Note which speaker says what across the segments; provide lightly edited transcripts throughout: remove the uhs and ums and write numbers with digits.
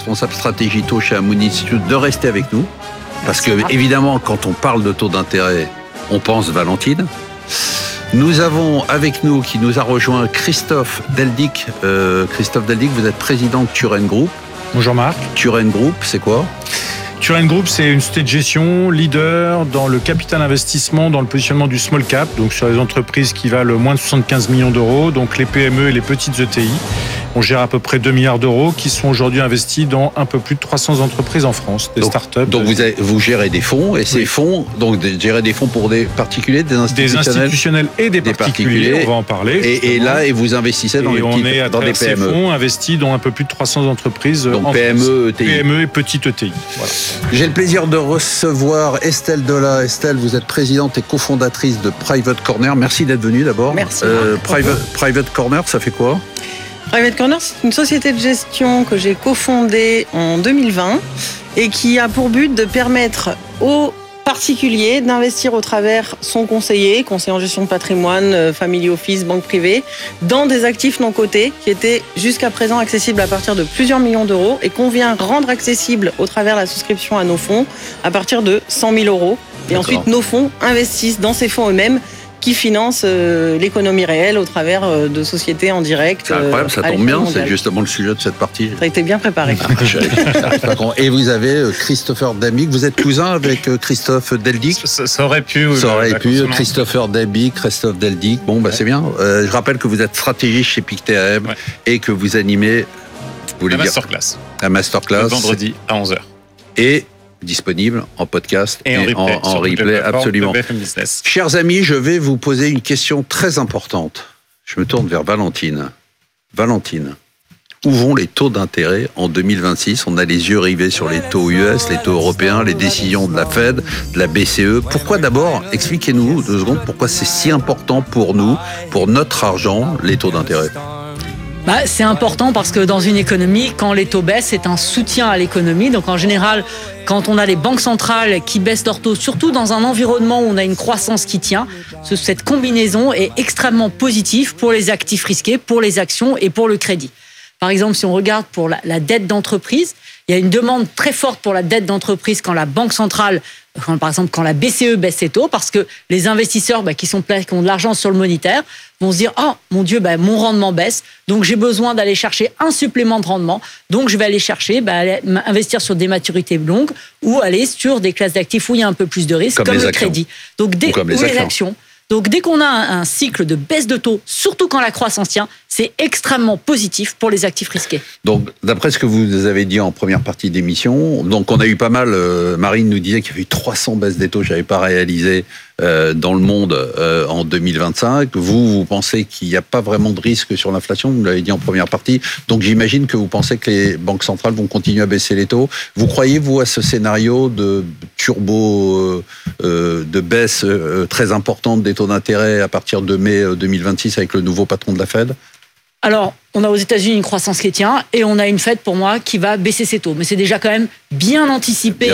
Speaker 1: responsable stratégie taux chez Amundi Institute, de rester avec nous. Parce que, évidemment, quand on parle de taux d'intérêt, on pense Valentine. Nous avons avec nous, qui nous a rejoint, Christophe Deldic. Christophe Deldic, vous êtes président de Turenne Group.
Speaker 2: Bonjour Marc.
Speaker 1: Turenne Group, c'est quoi ?
Speaker 2: Turenne Group, c'est une société de gestion leader dans le capital investissement, dans le positionnement du small cap, donc sur les entreprises qui valent moins de 75 millions d'euros, donc les PME et les petites ETI. On gère à peu près 2 milliards d'euros qui sont aujourd'hui investis dans un peu plus de 300 entreprises en France, des startups.
Speaker 1: Donc vous gérez des fonds, et ces fonds, donc gérez des fonds pour des particuliers, des institutionnels
Speaker 2: et des particuliers, on va en parler.
Speaker 1: Et vous investissez dans des PME.
Speaker 2: Ces fonds investis dans un peu plus de 300 entreprises
Speaker 1: donc
Speaker 2: en
Speaker 1: PME, ETI.
Speaker 2: PME et petites ETI. Voilà.
Speaker 1: J'ai le plaisir de recevoir Estelle Dolla. Estelle, vous êtes présidente et cofondatrice de Private Corner. Merci d'être venue d'abord.
Speaker 3: Merci.
Speaker 1: Private Corner, ça fait quoi ?
Speaker 3: Private Corner, c'est une société de gestion que j'ai cofondée en 2020 et qui a pour but de permettre aux particuliers d'investir au travers son conseiller en gestion de patrimoine, family office, banque privée, dans des actifs non cotés qui étaient jusqu'à présent accessibles à partir de plusieurs millions d'euros et qu'on vient rendre accessibles au travers de la souscription à nos fonds à partir de 100 000 euros. Et ensuite, nos fonds investissent dans ces fonds eux-mêmes qui financent l'économie réelle au travers de sociétés en direct.
Speaker 1: C'est incroyable, ça tombe bien, c'est justement le sujet de cette partie.
Speaker 3: Ça a été bien préparé.
Speaker 1: Et vous avez Christopher Deldic, vous êtes cousin avec Christophe Deldic ?
Speaker 2: Ça aurait pu.
Speaker 1: Ça aurait pu, Christopher Deldic, Christophe Deldic, bon bah c'est bien. Je rappelle que vous êtes stratégiste chez Pictet et que vous animez la masterclass.
Speaker 4: Le vendredi à 11h.
Speaker 1: Et disponible en podcast et en replay, absolument. Chers amis, je vais vous poser une question très importante. Je me tourne vers Valentine. Valentine, où vont les taux d'intérêt en 2026 ? On a les yeux rivés sur les taux US, les taux européens, les décisions de la Fed, de la BCE. Pourquoi d'abord, expliquez-nous 2 secondes, pourquoi c'est si important pour nous, pour notre argent, les taux d'intérêt ?
Speaker 5: C'est important parce que dans une économie, quand les taux baissent, c'est un soutien à l'économie. Donc en général, quand on a les banques centrales qui baissent leurs taux, surtout dans un environnement où on a une croissance qui tient, cette combinaison est extrêmement positive pour les actifs risqués, pour les actions et pour le crédit. Par exemple, si on regarde pour la dette d'entreprise, il y a une demande très forte pour la dette d'entreprise quand la banque centrale, par exemple quand la BCE baisse ses taux, parce que les investisseurs qui ont de l'argent sur le monétaire vont se dire « Oh mon Dieu, mon rendement baisse, donc j'ai besoin d'aller chercher un supplément de rendement, donc je vais aller chercher, investir sur des maturités longues ou aller sur des classes d'actifs où il y a un peu plus de risques, comme le crédit. » Donc les actions. Donc, dès qu'on a un cycle de baisse de taux, surtout quand la croissance tient, c'est extrêmement positif pour les actifs risqués. Donc,
Speaker 1: d'après ce que vous avez dit en première partie d'émission, donc on a eu pas mal, Marine nous disait qu'il y avait eu 300 baisses des taux, je n'avais pas réalisé dans le monde en 2025. Vous pensez qu'il n'y a pas vraiment de risque sur l'inflation, vous l'avez dit en première partie, donc j'imagine que vous pensez que les banques centrales vont continuer à baisser les taux. Vous croyez, vous, à ce scénario de turbo, de baisse très importante des taux d'intérêt à partir de mai 2026 avec le nouveau patron de la Fed ?
Speaker 5: Alors, on a aux États-Unis une croissance qui tient et on a une Fed, pour moi, qui va baisser ses taux. Mais c'est déjà quand même bien anticipé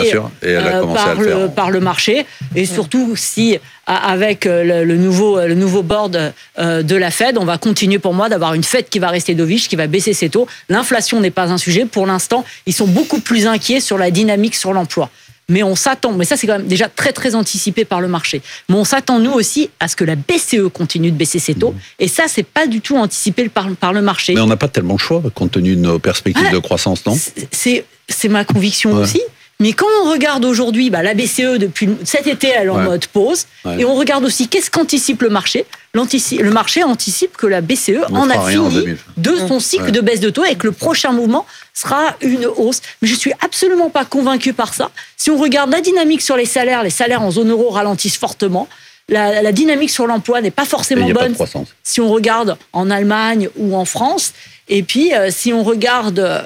Speaker 5: par le marché. Et surtout, si avec le nouveau board de la Fed, on va continuer, pour moi, d'avoir une Fed qui va rester dovish, qui va baisser ses taux. L'inflation n'est pas un sujet. Pour l'instant, ils sont beaucoup plus inquiets sur la dynamique sur l'emploi. Mais on s'attend, mais ça c'est quand même déjà très très anticipé par le marché. Mais on s'attend nous aussi à ce que la BCE continue de baisser ses taux. Et ça, c'est pas du tout anticipé par le marché.
Speaker 1: Mais on n'a pas tellement le choix compte tenu de nos perspectives de croissance, non ?
Speaker 5: C'est ma conviction aussi. Mais quand on regarde aujourd'hui, la BCE, depuis cet été, elle est en mode pause. Et on regarde aussi qu'est-ce qu'anticipe le marché. Le marché anticipe que la BCE en a fini de son cycle de baisse de taux et que le prochain mouvement sera une hausse. Mais je ne suis absolument pas convaincu par ça. Si on regarde la dynamique sur les salaires en zone euro ralentissent fortement. La dynamique sur l'emploi n'est pas forcément bonne si on regarde en Allemagne ou en France. Et puis, si on regarde...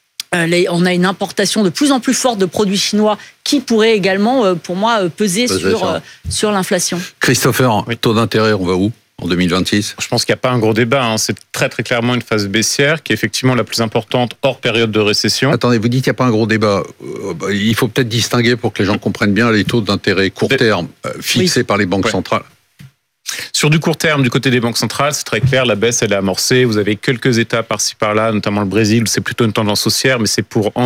Speaker 5: on a une importation de plus en plus forte de produits chinois qui pourrait également, pour moi, peser sur l'inflation.
Speaker 1: Christopher, taux d'intérêt, on va où en 2026 ?
Speaker 4: Je pense qu'il n'y a pas un gros débat. C'est très très clairement une phase baissière qui est effectivement la plus importante hors période de récession.
Speaker 1: Attendez, vous dites qu'il n'y a pas un gros débat. Il faut peut-être distinguer pour que les gens comprennent bien les taux d'intérêt court terme fixés par les banques centrales.
Speaker 4: Sur du court terme, du côté des banques centrales, c'est très clair, la baisse elle est amorcée. Vous avez quelques États par-ci par-là, notamment le Brésil, où c'est plutôt une tendance haussière, mais c'est pour